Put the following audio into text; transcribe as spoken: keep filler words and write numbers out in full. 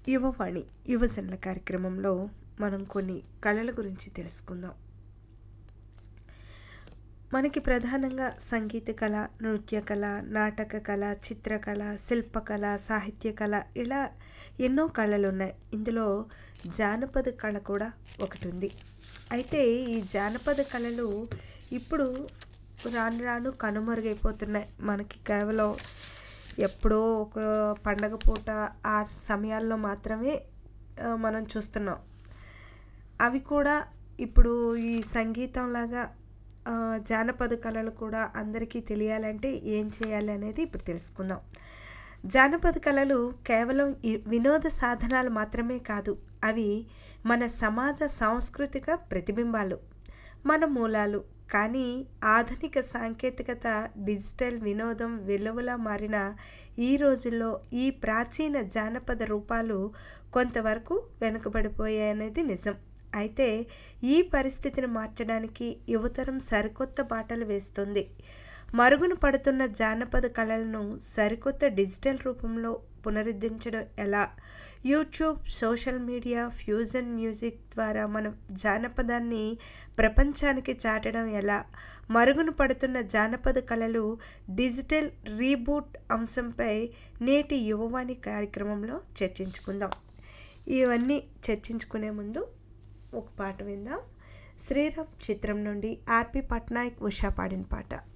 యువవాణి యువజనుల కార్యక్రమంలో మనం కొన్ని కళల గురించి తెలుసుకుందాం. మనకి ప్రధానంగా సంగీత కళ, నృత్య కళ, నాటక కళ, చిత్రకళ, శిల్పకళ, సాహిత్య కళ ఇలా ఎన్నో కళలు ఉన్నాయి. ఇందులో జానపద కళ కూడా ఒకటి ఉంది. అయితే ఈ జానపద కళలు ఇప్పుడు రాను రాను కనుమరుగైపోతున్నాయి. మనకి కేవలం ఎప్పుడో ఒక పండగ పూట ఆ సమయాల్లో మాత్రమే ఆ, మనం చూస్తున్నాం. అవి కూడా ఇప్పుడు ఈ సంగీతంలాగా ఆ, జానపద కళలు కూడా అందరికీ తెలియాలంటే ఏం చేయాలి అనేది ఇప్పుడు తెలుసుకుందాం. జానపద కళలు కేవలం ఈ వినోద సాధనాలు మాత్రమే కాదు, అవి మన సమాజ సాంస్కృతిక ప్రతిబింబాలు, మన మూలాలు. కానీ ఆధునిక సాంకేతికత, డిజిటల్ వినోదం వెలువలా మారిన ఈ రోజుల్లో ఈ ప్రాచీన జానపద రూపాలు కొంతవరకు వెనుకబడిపోయాయనేది నిజం. అయితే ఈ పరిస్థితిని మార్చడానికి యువతరం సరికొత్త బాటలు వేస్తుంది. మరుగున పడుతున్న జానపద కళలను సరికొత్త డిజిటల్ రూపంలో పునరుద్ధరించడం ఎలా? YouTube, social media, fusion music ద్వారా మన జానపదాన్ని ప్రపంచానికి చాటడం ఎలా? మరుగున పడుతున్న జానపద కళలు డిజిటల్ రీబూట్ అంశంపై నేటి యువవాణి కార్యక్రమంలో చర్చించుకుందాం. ఇవన్నీ చర్చించుకునే ముందు ఒక పాట విందాం. శ్రీరామ్ చిత్రం నుండి ఆర్పి పట్నాయక్, ఉషా పాడిన పాట.